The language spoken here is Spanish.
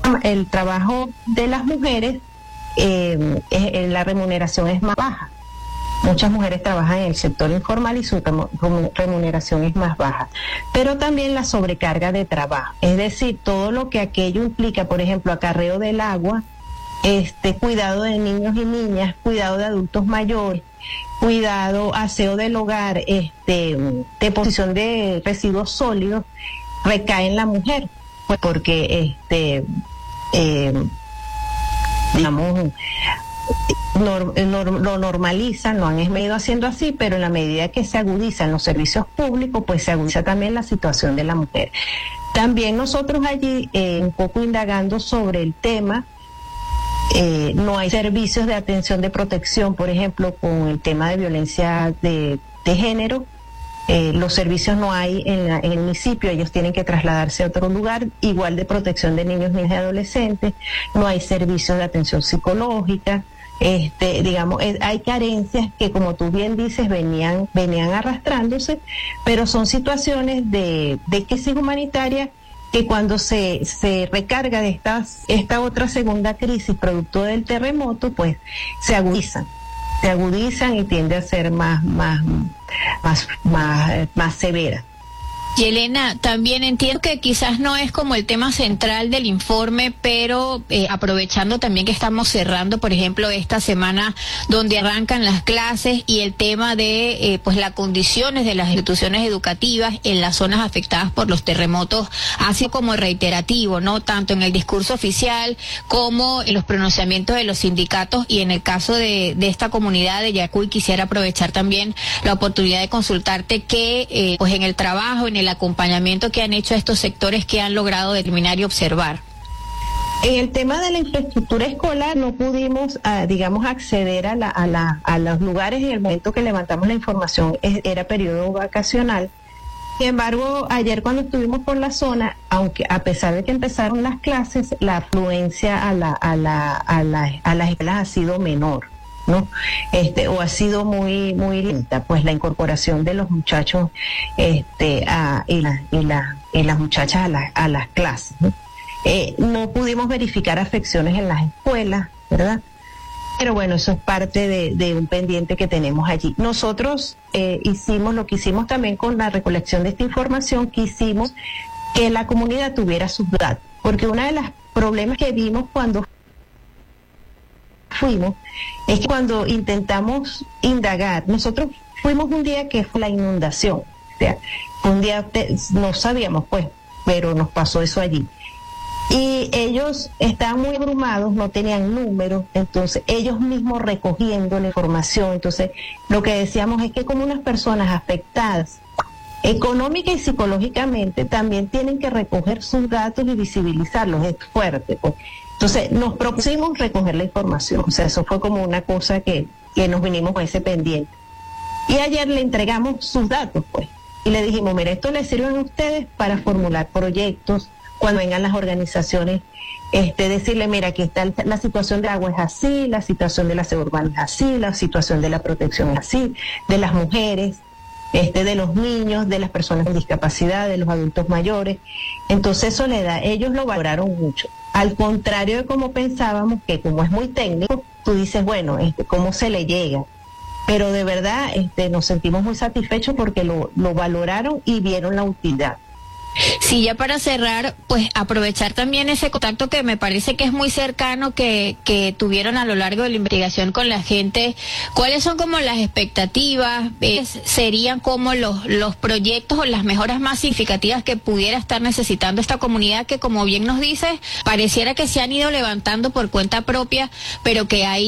el trabajo de las mujeres, la remuneración es más baja. Muchas mujeres trabajan en el sector informal y su remuneración es más baja. Pero también la sobrecarga de trabajo, es decir, todo lo que aquello implica, por ejemplo, acarreo del agua, cuidado de niños y niñas, cuidado de adultos mayores, cuidado, aseo del hogar, deposición de residuos sólidos, recae en la mujer, pues porque digamos, lo normalizan, lo han venido haciendo así, pero en la medida que se agudizan los servicios públicos, pues se agudiza también la situación de la mujer. También nosotros allí, un poco indagando sobre el tema, no hay servicios de atención de protección, por ejemplo, con el tema de violencia de género. Los servicios no hay en el municipio, ellos tienen que trasladarse a otro lugar, igual de protección de niños, niñas y adolescentes, no hay servicios de atención psicológica, digamos, hay carencias que, como tú bien dices, venían arrastrándose, pero son situaciones de crisis humanitaria que cuando se recarga de esta otra segunda crisis producto del terremoto, pues se agudizan y tiende a ser más severa. Yelena, también entiendo que quizás no es como el tema central del informe, pero aprovechando también que estamos cerrando, por ejemplo, esta semana donde arrancan las clases y el tema de pues las condiciones de las instituciones educativas en las zonas afectadas por los terremotos ha sido como reiterativo, ¿no? Tanto en el discurso oficial como en los pronunciamientos de los sindicatos, y en el caso de esta comunidad de Yacuy quisiera aprovechar también la oportunidad de consultarte que pues en el trabajo, en el acompañamiento que han hecho a estos sectores, que han logrado determinar y observar. En el tema de la infraestructura escolar no pudimos, digamos, acceder a los lugares en el momento que levantamos la información, era periodo vacacional. Sin embargo, ayer cuando estuvimos por la zona, aunque a pesar de que empezaron las clases, la afluencia a las escuelas ha sido menor, ¿no? O ha sido muy lenta, pues la incorporación de los muchachos y las muchachas a las clases, ¿no? No pudimos verificar afecciones en las escuelas, ¿verdad? Pero bueno, eso es parte de un pendiente que tenemos allí. Nosotros hicimos lo que hicimos también con la recolección de esta información, quisimos que la comunidad tuviera sus datos, porque uno de los problemas que vimos cuando fuimos es que cuando intentamos indagar, nosotros fuimos un día que fue la inundación, o sea, un día no sabíamos, pues, pero nos pasó eso allí. Y ellos estaban muy abrumados, no tenían números, entonces ellos mismos recogiendo la información. Entonces lo que decíamos es que como unas personas afectadas económica y psicológicamente también tienen que recoger sus datos y visibilizarlos, es fuerte, pues. Entonces nos propusimos recoger la información, o sea, eso fue como una cosa que nos vinimos con ese pendiente. Y ayer le entregamos sus datos, pues, y le dijimos, mira, esto les sirve a ustedes para formular proyectos, cuando vengan las organizaciones, decirle, mira, aquí está la situación de agua es así, la situación de la seguridad urbana es así, la situación de la protección es así, de las mujeres, de los niños, de las personas con discapacidad, de los adultos mayores. Entonces eso le da, ellos lo valoraron mucho. Al contrario de como pensábamos, que como es muy técnico, tú dices, bueno, ¿cómo se le llega? Pero de verdad nos sentimos muy satisfechos porque lo valoraron y vieron la utilidad. Sí, ya para cerrar, pues aprovechar también ese contacto que me parece que es muy cercano que tuvieron a lo largo de la investigación con la gente. ¿Cuáles son como las expectativas? ¿Serían como los proyectos o las mejoras más significativas que pudiera estar necesitando esta comunidad que, como bien nos dices, pareciera que se han ido levantando por cuenta propia, pero que hay